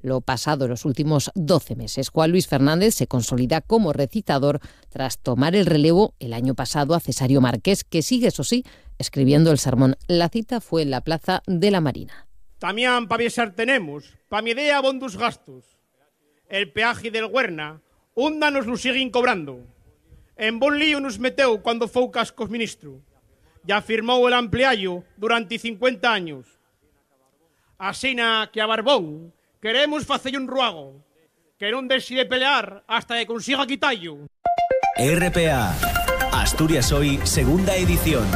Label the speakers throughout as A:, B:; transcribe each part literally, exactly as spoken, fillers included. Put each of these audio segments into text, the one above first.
A: lo pasado en los últimos doce meses. Juan Luis Fernández se consolida como recitador tras tomar el relevo el año pasado a Cesario Márquez, que sigue, eso sí, escribiendo el sermón. La cita fue en la Plaza de la Marina.
B: También pa viaxar tenemos, pa mi idea bon dos gastos. El peaje del Huerna, onda nos lo siguen cobrando. En bon lío nos meteu cuando fou cascos ministro. Ya firmou el ampliallo durante cincuenta años. Asina que a Barbón queremos facer un ruago, que non deixe de pelear hasta que consiga quitallo.
C: R P A, Asturias Hoy, segunda edición.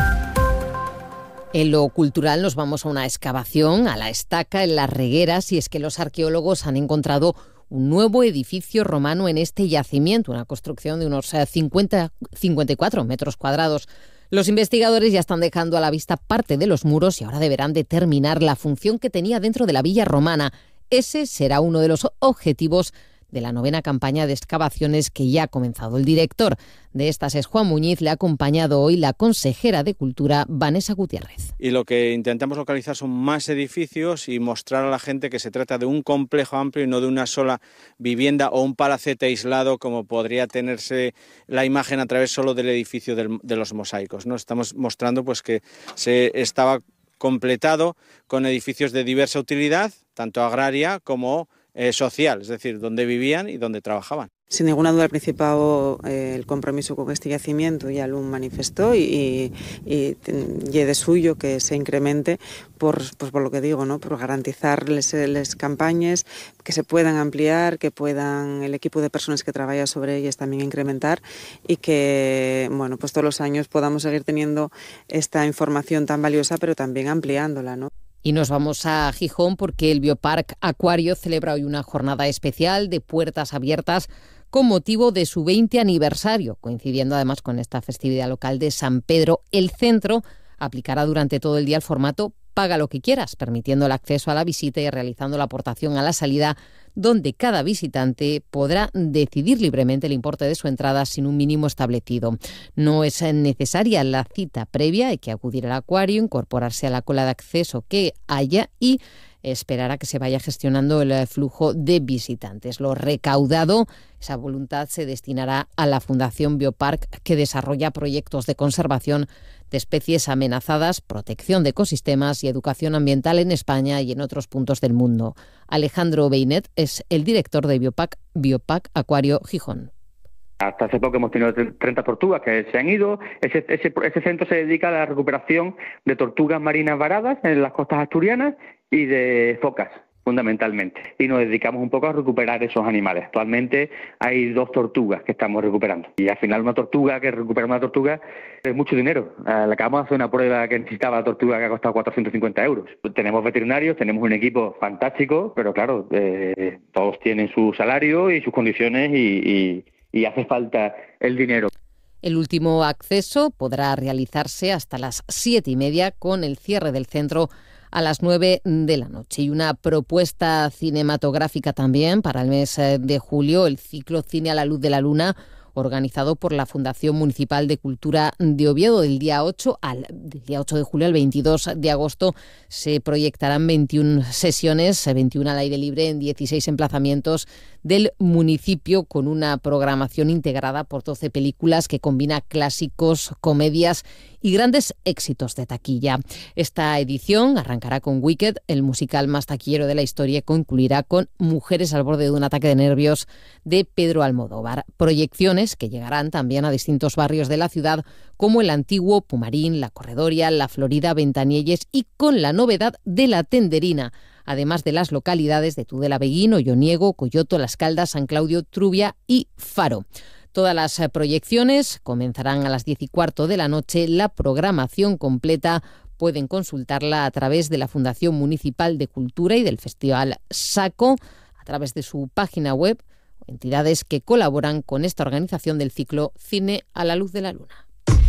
A: En lo cultural nos vamos a una excavación a la estaca en Las Regueras, y es que los arqueólogos han encontrado un nuevo edificio romano en este yacimiento, una construcción de unos cincuenta, cincuenta y cuatro metros cuadrados. Los investigadores ya están dejando a la vista parte de los muros y ahora deberán determinar la función que tenía dentro de la villa romana. Ese será uno de los objetivos de la novena campaña de excavaciones que ya ha comenzado. El director de estas es Juan Muñiz, le ha acompañado hoy la consejera de Cultura, Vanessa Gutiérrez.
D: Y lo que intentamos localizar son más edificios y mostrar a la gente que se trata de un complejo amplio y no de una sola vivienda o un palacete aislado, como podría tenerse la imagen a través solo del edificio del, de los mosaicos, ¿no? Estamos mostrando pues que se estaba completado con edificios de diversa utilidad, tanto agraria como Eh, social, es decir, donde vivían y donde trabajaban.
E: Sin ninguna duda, el Principado eh, el compromiso con este yacimiento ya lo manifestó y, y, y de suyo que se incremente por, pues por lo que digo, ¿no? Por garantizar les, les campañas, que se puedan ampliar, que puedan el equipo de personas que trabaja sobre ellas también incrementar y que, bueno, pues todos los años podamos seguir teniendo esta información tan valiosa, pero también ampliándola, ¿no?
A: Y nos vamos a Gijón porque el Biopark Acuario celebra hoy una jornada especial de puertas abiertas con motivo de su veinte aniversario, coincidiendo además con esta festividad local de San Pedro. El centro aplicará durante todo el día el formato Paga lo que quieras, permitiendo el acceso a la visita y realizando la aportación a la salida, donde cada visitante podrá decidir libremente el importe de su entrada sin un mínimo establecido. No es necesaria la cita previa, hay que acudir al acuario, incorporarse a la cola de acceso que haya y esperar a que se vaya gestionando el flujo de visitantes. Lo recaudado, esa voluntad, se destinará a la Fundación Biopark, que desarrolla proyectos de conservación de especies amenazadas, protección de ecosistemas y educación ambiental en España y en otros puntos del mundo. Alejandro Beinet es el director de Biopark, Biopark Acuario Gijón.
F: Hasta hace poco hemos tenido treinta tortugas que se han ido. Ese, ese, ese centro se dedica a la recuperación de tortugas marinas varadas en las costas asturianas y de focas, fundamentalmente. Y nos dedicamos un poco a recuperar esos animales. Actualmente hay dos tortugas que estamos recuperando. Y al final una tortuga, que recupera una tortuga, es mucho dinero. Uh, le acabamos de hacer una prueba que necesitaba la tortuga que ha costado cuatrocientos cincuenta euros. Tenemos veterinarios, tenemos un equipo fantástico, pero claro, eh, todos tienen su salario y sus condiciones y... y y hace falta el dinero.
A: El último acceso podrá realizarse hasta las siete y media, con el cierre del centro a las nueve de la noche. Y una propuesta cinematográfica también para el mes de julio, el ciclo Cine a la Luz de la Luna, organizado por la Fundación Municipal de Cultura de Oviedo. Del día ocho, al, del día ocho de julio al veintidós de agosto se proyectarán veintiuna sesiones, veintiuna al aire libre en dieciséis emplazamientos del municipio, con una programación integrada por doce películas que combina clásicos, comedias y grandes éxitos de taquilla. Esta edición arrancará con Wicked, el musical más taquillero de la historia, y concluirá con Mujeres al borde de un ataque de nervios, de Pedro Almodóvar. Proyecciones que llegarán también a distintos barrios de la ciudad, como el antiguo Pumarín, La Corredoria, La Florida, Ventanielles, y con la novedad de La Tenderina, además de las localidades de Tudela, Beguín, Olloniego, Coyoto, Las Caldas, San Claudio, Trubia y Faro. Todas las proyecciones comenzarán a las diez y cuarto de la noche. La programación completa pueden consultarla a través de la Fundación Municipal de Cultura y del Festival Saco, a través de su página web, o entidades que colaboran con esta organización del ciclo Cine a la Luz de la Luna.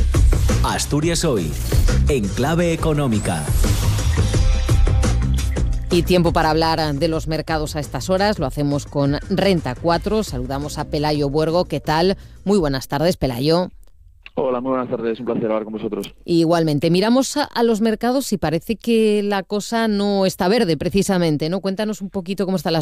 C: Asturias Hoy, en clave económica.
A: Y tiempo para hablar de los mercados a estas horas. Lo hacemos con Renta cuatro. Saludamos a Pelayo Buergo. ¿Qué tal? Muy buenas tardes, Pelayo.
G: Hola, muy buenas tardes. Un placer hablar con vosotros.
A: Igualmente. Miramos a, a los mercados y parece que la cosa no está verde, precisamente, ¿no? Cuéntanos un poquito cómo están las